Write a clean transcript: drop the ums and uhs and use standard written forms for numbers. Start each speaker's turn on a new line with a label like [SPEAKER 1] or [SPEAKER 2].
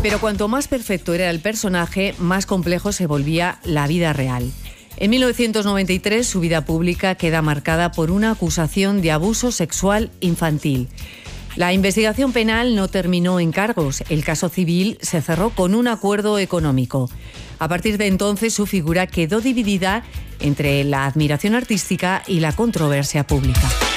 [SPEAKER 1] Pero cuanto más perfecto era el personaje, más complejo se volvía la vida real. En 1993, su vida pública queda marcada por una acusación de abuso sexual infantil. La investigación penal no terminó en cargos. El caso civil se cerró con un acuerdo económico. A partir de entonces, su figura quedó dividida entre la admiración artística y la controversia pública.